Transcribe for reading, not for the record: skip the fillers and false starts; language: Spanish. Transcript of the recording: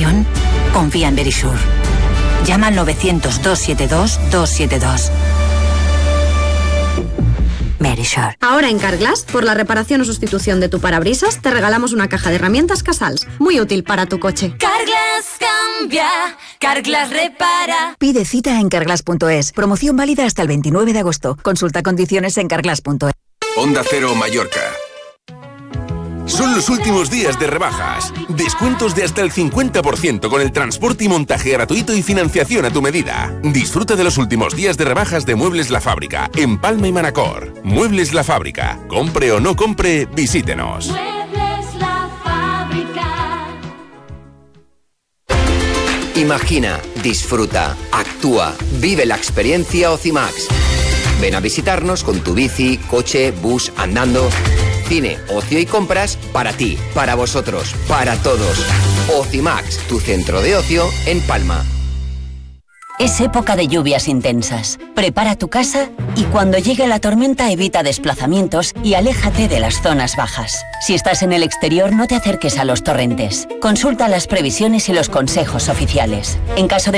financiación? Confía en Verisure. Llama al 900-272-272. Verisure. Ahora en Carglass, por la reparación o sustitución de tu parabrisas, te regalamos una caja de herramientas Casals, muy útil para tu coche. Carglass cambia, Carglass repara. Pide cita en carglass.es. Promoción válida hasta el 29 de agosto. Consulta condiciones en carglass.es. Onda Cero Mallorca. Son los últimos días de rebajas. Descuentos de hasta el 50% con el transporte y montaje gratuito y financiación a tu medida. Disfruta de los últimos días de rebajas de Muebles La Fábrica, en Palma y Manacor. Muebles La Fábrica. Compre o no compre, visítenos. Muebles La Fábrica. Imagina, disfruta, actúa, vive la experiencia Ocimax. Ven a visitarnos con tu bici, coche, bus, andando. Cine, ocio y compras para ti, para vosotros, para todos. Ocimax, tu centro de ocio en Palma. Es época de lluvias intensas. Prepara tu casa y cuando llegue la tormenta evita desplazamientos y aléjate de las zonas bajas. Si estás en el exterior, no te acerques a los torrentes. Consulta las previsiones y los consejos oficiales. En caso de